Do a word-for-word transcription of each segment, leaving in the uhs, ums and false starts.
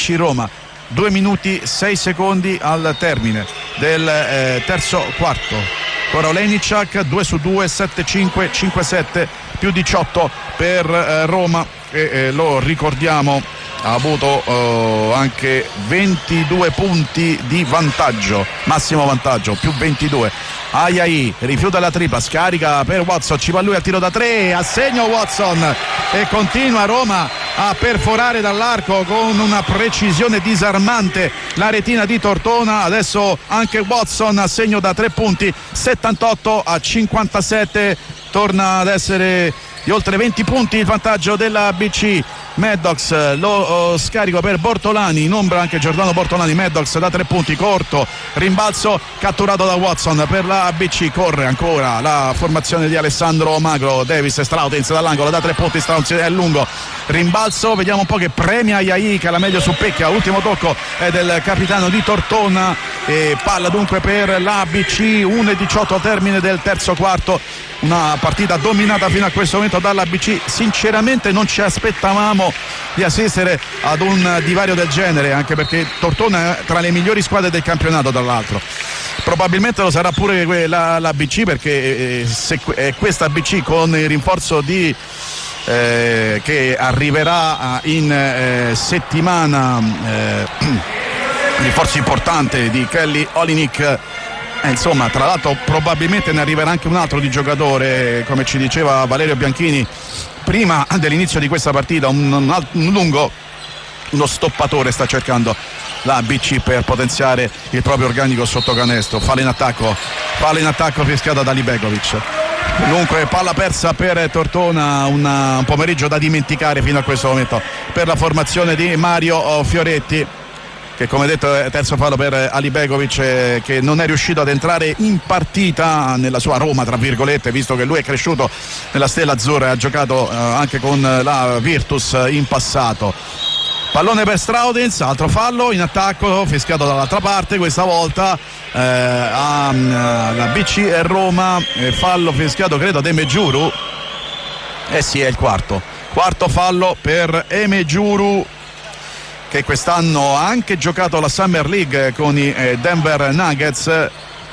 C Roma. Due minuti sei secondi al termine del eh, terzo quarto. Ora Olejniczak, due su due, sette cinque, cinque sette, più diciotto per eh, Roma, e eh, lo ricordiamo ha avuto eh, anche ventidue punti di vantaggio, massimo vantaggio, più ventidue. Ajai rifiuta la tripla, scarica per Watson, ci va lui al tiro da tre, a segno Watson, e continua Roma a perforare dall'arco con una precisione disarmante la retina di Tortona. Adesso anche Watson a segno da tre punti, settantotto a cinquantasette, torna ad essere di oltre venti punti il vantaggio della B C. Maddox, lo oh, scarico per Bortolani, in ombra anche Giordano Bortolani. Maddox da tre punti, corto, rimbalzo catturato da Watson per la B C. Corre ancora la formazione di Alessandro Magro. Davis, Strautins dall'angolo da tre punti, Strautins è lungo, rimbalzo, vediamo un po' che premia Ajai, che la meglio su Pecchia. Ultimo tocco è del capitano di Tortona, e palla dunque per la B C. uno e diciotto al termine del terzo quarto. Una partita dominata fino a questo momento dalla B C. Sinceramente non ci aspettavamo di assistere ad un divario del genere, anche perché Tortona è tra le migliori squadre del campionato, dall'altro probabilmente lo sarà pure la, la B C, perché eh, se è questa B C con il rinforzo di eh, che arriverà in eh, settimana, eh, rinforzo importante di Kelly Olynyk. Eh, insomma, tra l'altro probabilmente ne arriverà anche un altro di giocatore, come ci diceva Valerio Bianchini prima dell'inizio di questa partita, un, un, un lungo, uno stoppatore sta cercando la B C per potenziare il proprio organico sotto canestro. Falla in attacco, palla in attacco fischiata da Libegovic. Dunque palla persa per Tortona, una, un pomeriggio da dimenticare fino a questo momento per la formazione di Mario Fioretti, che come detto è terzo fallo per Alibegovic, eh, che non è riuscito ad entrare in partita nella sua Roma, tra virgolette, visto che lui è cresciuto nella Stella Azzurra e ha giocato eh, anche con la Virtus in passato. Pallone per Strautins, altro fallo in attacco fischiato dall'altra parte, questa volta eh, a, la B C e Roma, eh, fallo fischiato credo ad Emejuru, eh sì è il quarto quarto fallo per Emejuru, che quest'anno ha anche giocato la Summer League con i eh, Denver Nuggets.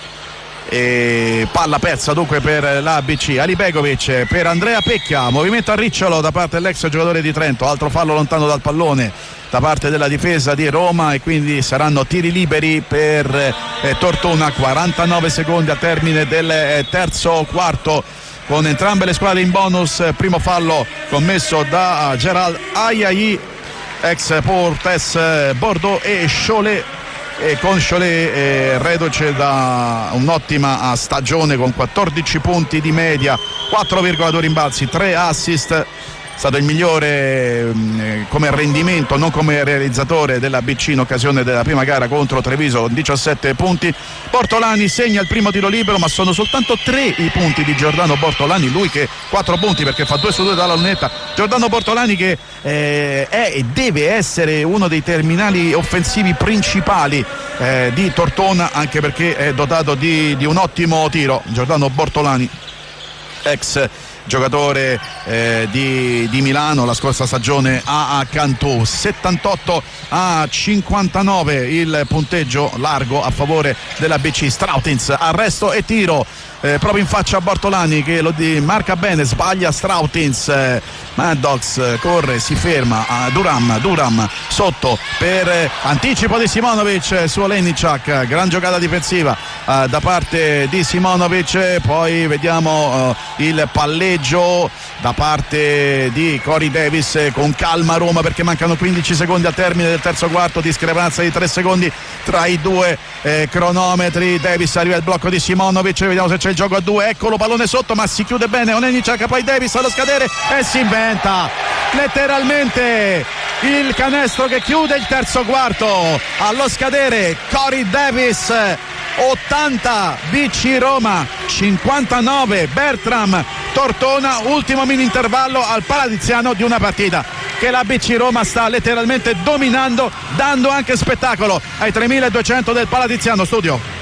E palla persa dunque per la B C. Alibegovic per Andrea Pecchia, movimento a ricciolo da parte dell'ex giocatore di Trento, altro fallo lontano dal pallone da parte della difesa di Roma, e quindi saranno tiri liberi per eh, Tortona. Quarantanove secondi al termine del eh, terzo quarto, con entrambe le squadre in bonus. Primo fallo commesso da Gerald Ajai, ex Portes Bordeaux e Cholet, e con Cholet eh, reduce da un'ottima stagione con quattordici punti di media, quattro virgola due rimbalzi, tre assist. È stato il migliore eh, come rendimento, non come realizzatore, della B C in occasione della prima gara contro Treviso, diciassette punti. Bortolani segna il primo tiro libero, ma sono soltanto tre i punti di Giordano Bortolani, lui che quattro punti perché fa due su due dalla lunetta. Giordano Bortolani che eh, è e deve essere uno dei terminali offensivi principali eh, di Tortona, anche perché è dotato di, di un ottimo tiro. Giordano Bortolani, ex giocatore eh, di, di Milano la scorsa stagione a, a Cantù. Settantotto a cinquantanove il punteggio largo a favore della B C. Strautins, arresto e tiro eh, proprio in faccia a Bortolani, che lo marca bene, sbaglia Strautins. eh, Maddox corre, si ferma, a Duram, Duram sotto per eh, anticipo di Simonovic su Olejniczak, gran giocata difensiva eh, da parte di Simonovic. Poi vediamo eh, il palleggio da parte di Corey Davis, eh, con calma Roma, perché mancano quindici secondi al termine del terzo quarto, discrepanza di tre secondi tra i due eh, cronometri. Davis, arriva il blocco di Simonovic, vediamo se c'è il gioco a due, eccolo, pallone sotto ma si chiude bene Olejniczak, poi Davis allo scadere e si inventa letteralmente il canestro che chiude il terzo quarto. Allo scadere Corey Davis, ottanta B C Roma, cinquantanove Bertram Tortona. Ultimo mini intervallo al Paladiziano di una partita che la B C Roma sta letteralmente dominando, dando anche spettacolo ai tremiladuecento del Paladiziano. Studio.